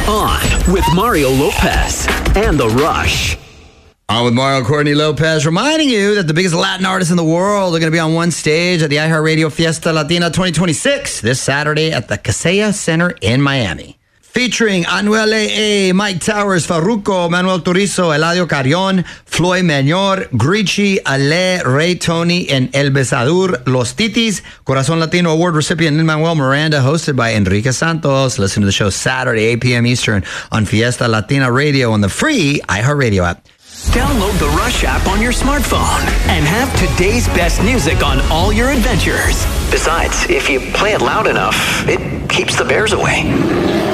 On with Mario Lopez and The Rush. On with Mario Courtney Lopez, reminding you that the biggest Latin artists in the world are going to be on one stage at the iHeartRadio Fiesta Latina 2026 this Saturday at the Kaseya Center in Miami. Featuring Anuel A.A., Mike Towers, Farruko, Manuel Turizo, Eladio Carrión, Floyd Mayor, Grichi, Ale, Ray Tony, and El Besador, Los Titis, Corazon Latino Award recipient Lin-Manuel Miranda, hosted by Enrique Santos. Listen to the show Saturday, 8 p.m. Eastern on Fiesta Latina Radio on the free iHeartRadio app. Download the Rush app on your smartphone and have today's best music on all your adventures. Besides, if you play it loud enough, it keeps the bears away.